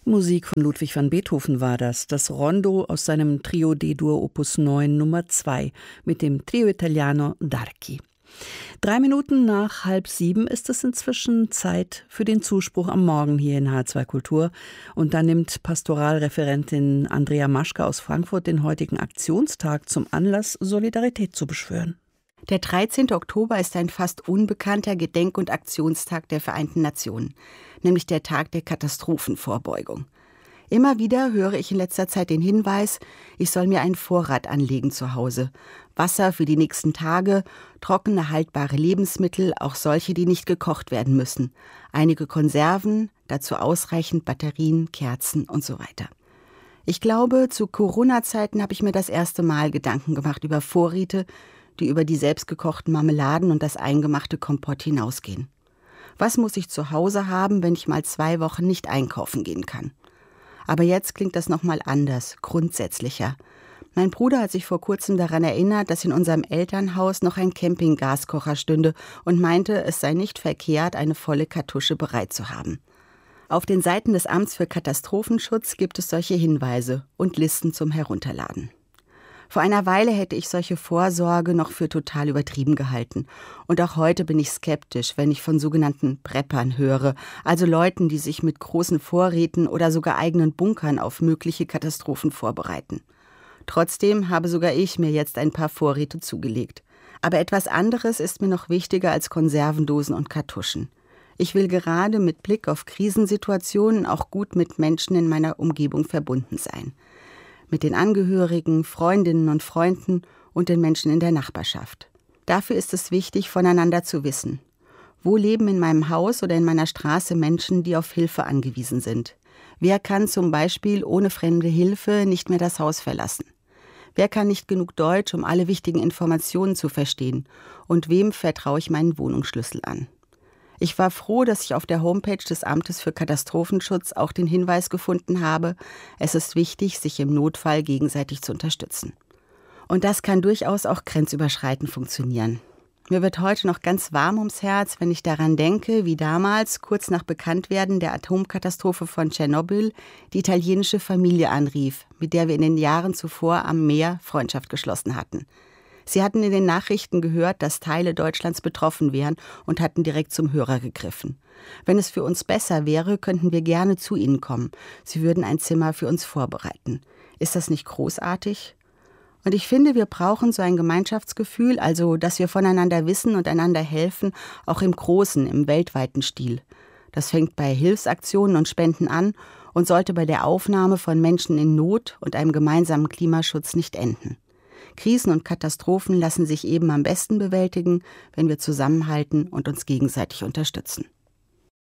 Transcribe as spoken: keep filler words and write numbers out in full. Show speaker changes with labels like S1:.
S1: Musik von Ludwig van Beethoven war das, das Rondo aus seinem Trio D-Dur Opus neun Nummer zwei mit dem Trio Italiano d'Archi. Drei Minuten nach halb sieben ist es inzwischen Zeit für den Zuspruch am Morgen hier in H zwei Kultur. Und da nimmt Pastoralreferentin Andrea Maschke aus Frankfurt den heutigen Aktionstag zum Anlass, Solidarität zu beschwören.
S2: Der dreizehnte Oktober ist ein fast unbekannter Gedenk- und Aktionstag der Vereinten Nationen, nämlich der Tag der Katastrophenvorbeugung. Immer wieder höre ich in letzter Zeit den Hinweis, ich soll mir einen Vorrat anlegen zu Hause. Wasser für die nächsten Tage, trockene, haltbare Lebensmittel, auch solche, die nicht gekocht werden müssen. Einige Konserven, dazu ausreichend Batterien, Kerzen und so weiter. Ich glaube, zu Corona-Zeiten habe ich mir das erste Mal Gedanken gemacht über Vorräte, die über die selbstgekochten Marmeladen und das eingemachte Kompott hinausgehen. Was muss ich zu Hause haben, wenn ich mal zwei Wochen nicht einkaufen gehen kann? Aber jetzt klingt das nochmal anders, grundsätzlicher. Mein Bruder hat sich vor kurzem daran erinnert, dass in unserem Elternhaus noch ein Campinggaskocher stünde und meinte, es sei nicht verkehrt, eine volle Kartusche bereit zu haben. Auf den Seiten des Amts für Katastrophenschutz gibt es solche Hinweise und Listen zum Herunterladen. Vor einer Weile hätte ich solche Vorsorge noch für total übertrieben gehalten. Und auch heute bin ich skeptisch, wenn ich von sogenannten Preppern höre, also Leuten, die sich mit großen Vorräten oder sogar eigenen Bunkern auf mögliche Katastrophen vorbereiten. Trotzdem habe sogar ich mir jetzt ein paar Vorräte zugelegt. Aber etwas anderes ist mir noch wichtiger als Konservendosen und Kartuschen. Ich will gerade mit Blick auf Krisensituationen auch gut mit Menschen in meiner Umgebung verbunden sein. Mit den Angehörigen, Freundinnen und Freunden und den Menschen in der Nachbarschaft. Dafür ist es wichtig, voneinander zu wissen. Wo leben in meinem Haus oder in meiner Straße Menschen, die auf Hilfe angewiesen sind? Wer kann zum Beispiel ohne fremde Hilfe nicht mehr das Haus verlassen? Wer kann nicht genug Deutsch, um alle wichtigen Informationen zu verstehen? Und wem vertraue ich meinen Wohnungsschlüssel an? Ich war froh, dass ich auf der Homepage des Amtes für Katastrophenschutz auch den Hinweis gefunden habe, es ist wichtig, sich im Notfall gegenseitig zu unterstützen. Und das kann durchaus auch grenzüberschreitend funktionieren. Mir wird heute noch ganz warm ums Herz, wenn ich daran denke, wie damals, kurz nach Bekanntwerden der Atomkatastrophe von Tschernobyl, die italienische Familie anrief, mit der wir in den Jahren zuvor am Meer Freundschaft geschlossen hatten. Sie hatten in den Nachrichten gehört, dass Teile Deutschlands betroffen wären und hatten direkt zum Hörer gegriffen. Wenn es für uns besser wäre, könnten wir gerne zu Ihnen kommen. Sie würden ein Zimmer für uns vorbereiten. Ist das nicht großartig? Und ich finde, wir brauchen so ein Gemeinschaftsgefühl, also dass wir voneinander wissen und einander helfen, auch im großen, im weltweiten Stil. Das fängt bei Hilfsaktionen und Spenden an und sollte bei der Aufnahme von Menschen in Not und einem gemeinsamen Klimaschutz nicht enden. Krisen und Katastrophen lassen sich eben am besten bewältigen, wenn wir zusammenhalten und uns gegenseitig unterstützen.